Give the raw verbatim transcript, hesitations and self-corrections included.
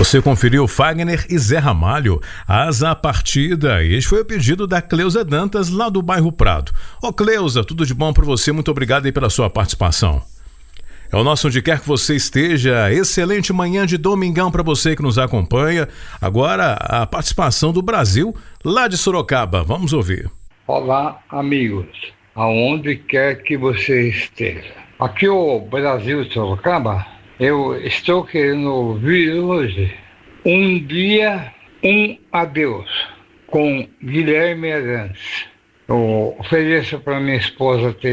Você conferiu Fagner e Zé Ramalho, Asa à Partida. Este foi o pedido da Cleusa Dantas, lá do bairro Prado. Ô Cleusa, tudo de bom para você, muito obrigado aí pela sua participação. É o nosso Onde Quer Que Você Esteja. Excelente manhã de domingão para você que nos acompanha. Agora a participação do Brasil, lá de Sorocaba. Vamos ouvir. Olá, amigos, aonde quer que você esteja. Aqui o Brasil de Sorocaba. Eu estou querendo ouvir hoje Um Dia, Um Adeus, com Guilherme Arantes. Eu ofereço para minha esposa ter